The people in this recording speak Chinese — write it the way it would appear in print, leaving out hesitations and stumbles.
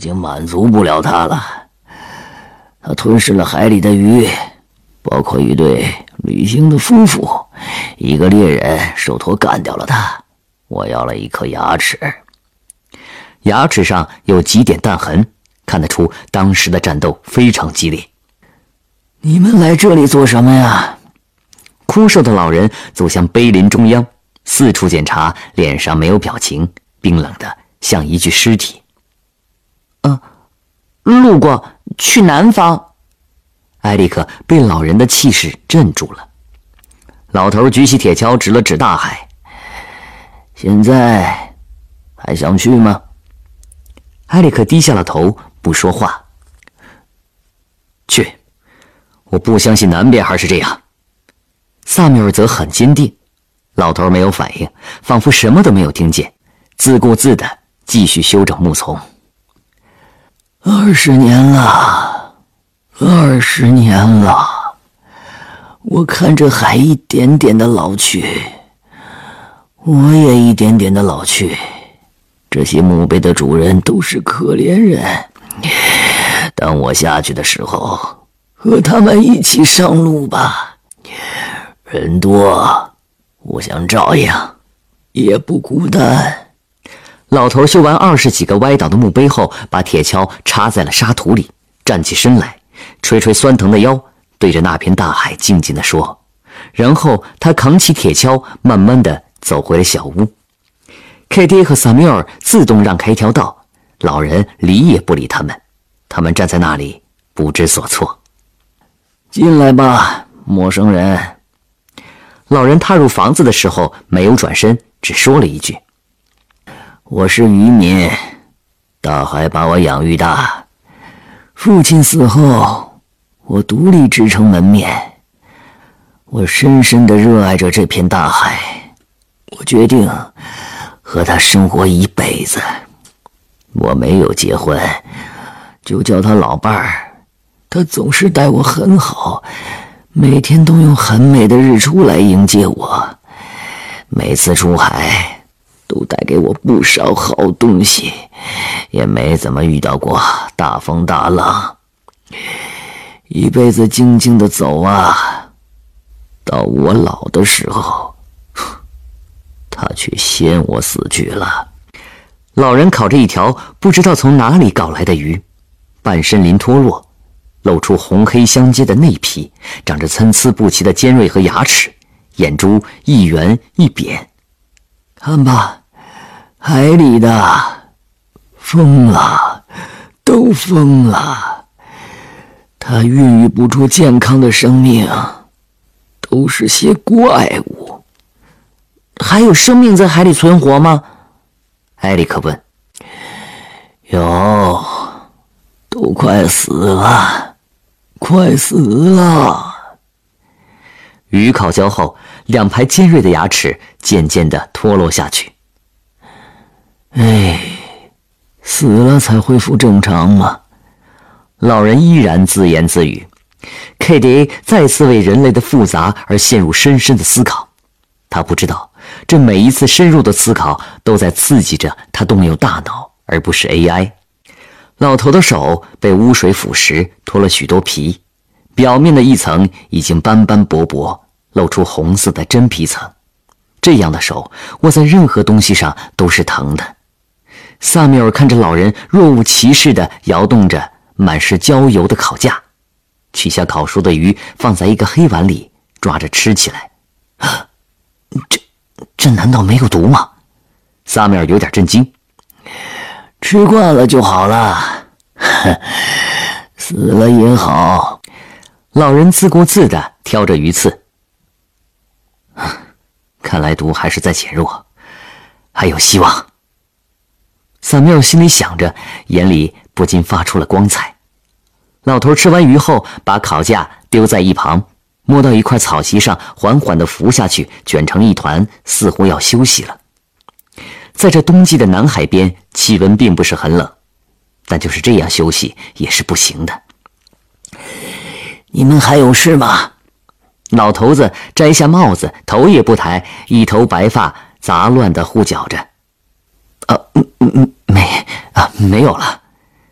经满足不了他了。他吞噬了海里的鱼，包括一对旅行的夫妇，一个猎人手托干掉了他。我要了一颗牙齿， 牙齿上有几点弹痕，看得出当时的战斗非常激烈。 你们来这里做什么呀？ 枯瘦的老人走向碑林中央，四处检查，脸上没有表情，冰冷的像一具尸体。 路过，去南方。 艾利克被老人的气势镇住了。老头举起铁锹，指了指大海。 现在还想去吗？ 艾利克低下了头，不说话。去，我不相信南边还是这样。萨缪尔则很坚定。老头没有反应，仿佛什么都没有听见，自顾自地继续修整木丛。 20年了，20年了，我看着海一点点的老去，我也一点点的老去。这些墓碑的主人都是可怜人，当我下去的时候，和他们一起上路吧。人多，我想照样也不孤单。 老头修完20几个歪倒的墓碑后，把铁锹插在了沙土里，站起身来，捶捶酸疼的腰，对着那片大海静静地说。然后他扛起铁锹，慢慢地走回了小屋。KD 和萨缪尔自动让开一条道，老人理也不理他们，他们站在那里不知所措。 进来吧，陌生人。 老人踏入房子的时候没有转身，只说了一句： 我是渔民，大海把我养育大。父亲死后，我独立支撑门面。我深深地热爱着这片大海，我决定和他生活一辈子。我没有结婚，就叫他老伴儿。他总是待我很好，每天都用很美的日出来迎接我。每次出海都带给我不少好东西，也没怎么遇到过大风大浪。一辈子静静地走啊，到我老的时候，他却先我死去了。 老人烤着一条不知道从哪里搞来的鱼，半身鳞脱落，露出红黑相接的内皮，长着参差不齐的尖锐和牙齿，眼珠一圆一扁。 看吧，海里的疯了，都疯了。它孕育不出健康的生命，都是些怪物。 还有生命在海里存活吗？ 艾利克问。 有，都快死了，快死了。 鱼烤焦后，两排尖锐的牙齿渐渐地脱落下去。 死了才恢复正常吗？ 老人依然自言自语。KDA 再次为人类的复杂而陷入深深的思考。他不知道，这每一次深入的思考都在刺激着他动用大脑，而不是 AI。老头的手被污水腐蚀，脱了许多皮，表面的一层已经斑斑驳驳，露出红色的真皮层。这样的手握在任何东西上都是疼的。萨缪尔看着老人若无其事地摇动着满是焦油的烤架，取下烤熟的鱼放在一个黑碗里，抓着吃起来。这难道没有毒吗？萨缪尔有点震惊。 吃惯了就好了，死了也好。 老人自顾自地挑着鱼刺。看来毒还是在减弱，还有希望。萨缪尔心里想着，眼里不禁发出了光彩。老头吃完鱼后，把烤架丢在一旁，摸到一块草席上，缓缓地伏下去，卷成一团，似乎要休息了。在这冬季的南海边，气温并不是很冷，但就是这样休息也是不行的。 你们还有事吗？ 老头子摘下帽子，头也不抬，一头白发杂乱地呼搅着。没有了。